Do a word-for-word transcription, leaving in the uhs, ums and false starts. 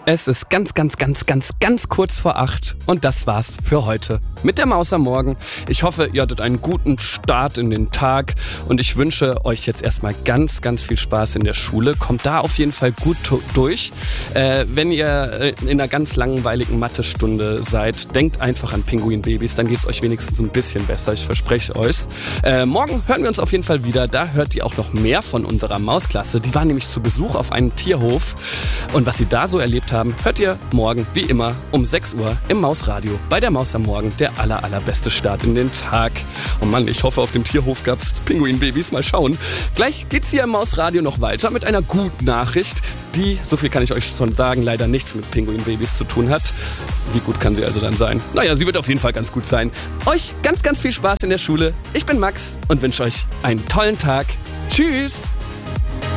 Es ist ganz, ganz, ganz, ganz, ganz kurz vor acht und das war's für heute mit der Maus am Morgen. Ich hoffe, ihr hattet einen guten Start in den Tag und ich wünsche euch jetzt erstmal ganz, ganz viel Spaß in der Schule. Kommt da auf jeden Fall gut to- durch. Äh, wenn ihr in einer ganz langweiligen Mathestunde seid, denkt einfach an Pinguinbabys, dann geht's euch wenigstens ein bisschen besser, ich verspreche euch. Äh, morgen hören wir uns auf jeden Fall wieder, da hört ihr auch noch mehr von unserer Mausklasse. Die waren nämlich zu Besuch auf einem Tierhof und was sie da so erlebt haben, hört ihr morgen, wie immer, um sechs Uhr im Mausradio. Bei der Maus am Morgen, der aller, allerbeste Start in den Tag. Oh Mann, ich hoffe, auf dem Tierhof gab's Pinguinbabys. Mal schauen. Gleich geht's hier im Mausradio noch weiter mit einer guten Nachricht, die, so viel kann ich euch schon sagen, leider nichts mit Pinguinbabys zu tun hat. Wie gut kann sie also dann sein? Naja, sie wird auf jeden Fall ganz gut sein. Euch ganz, ganz viel Spaß in der Schule. Ich bin Max und wünsche euch einen tollen Tag. Tschüss!